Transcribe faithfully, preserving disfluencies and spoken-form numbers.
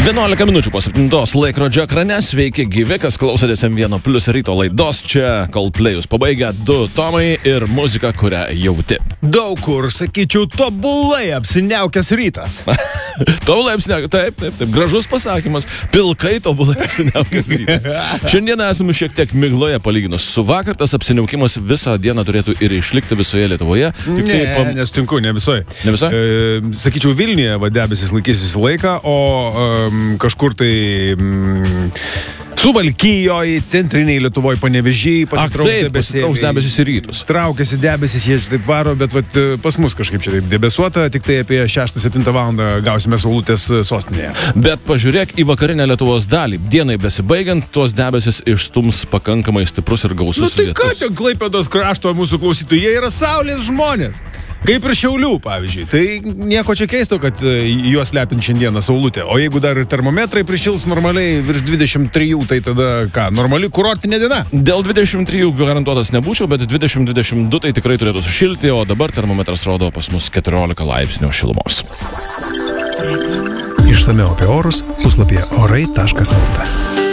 vienuolika minučių po septintos laikrodžio ekrane. Sveiki gyvi, kas klausotės M vienas plius ryto laidos. Čia Coldplay'us pabaigia du tomai ir muzika, kurią jauti. Daug kur, sakyčiau, tobulai apsiniaukęs rytas. Tobulai apsiniaukęs, taip, taip, taip. Gražus pasakymas. Pilkai tobulai apsiniaukęs rytas. Šiandieną esame šiek tiek migloje palyginus su vakar. Tas apsiniaukimas visą dieną turėtų ir išlikti visoje Lietuvoje. Tik ne, tai pam... nesutinku, ne visoje. Ne visoje? E, sakyčiau, Vilniuje va, debesis laikys visą laiką, o um, kažkur tai... Um, Suvalkijoje, centriniai Lietuvoje, Panevėžyje pasitrauks debesis. Pasitrauks debesis į rytus. Traukiasi debesis, jie taip varo, bet vat, pas mus kažkaip čia taip debesuota, tik tai apie šeštą septintą valandą gausime saulutės sostinėje. Bet pažiūrėk į vakarinę Lietuvos dalį. Dienai besibaigiant, tuos debesis išstums pakankamai stiprus ir gausus lietus. Nu tai lietus. ką ten Klaipėdos krašto mūsų klausytojai, jie yra saulės žmonės. Kaip ir Šiaulių, pavyzdžiui. Tai nieko čia keisto, kad juos lepint šiandieną saulutė. O jeigu dar termometrai prišils normaliai virš dvidešimt trijų, tai tada ką, normali kurortinė diena? Dėl dvidešimt trijų garantuotas nebūčiau, bet dvidešimt dvidešimt du tai tikrai turėtų sušilti, o dabar termometras rodo pas mus keturiolika laipsnių šilumos. Išsamiau apie orus puslapyje orai taškas lt.